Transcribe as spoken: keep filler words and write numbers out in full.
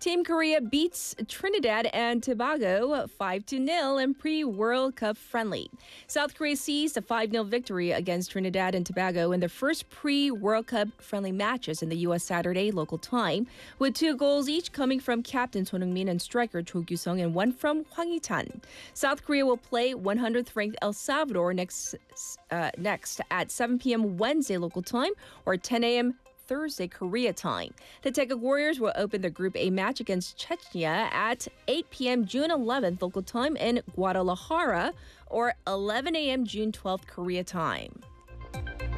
Team Korea beats Trinidad and Tobago five to nil in pre-World Cup friendly. South Korea seized a five nil victory against Trinidad and Tobago in their first pre-World Cup friendly matches in the U S Saturday local time, with two goals each coming from captain Son Heung-min and striker Cho Kyu-sung and one from Hwang Hee-chan. South Korea will play one hundredth ranked El Salvador next, uh, next at seven p.m. Wednesday local time or ten a.m. Thursday, Korea time. The Taeguk Warriors will open the Group A match against Chechnya at eight p.m. June eleventh local time in Guadalajara or eleven a.m. June twelfth Korea time.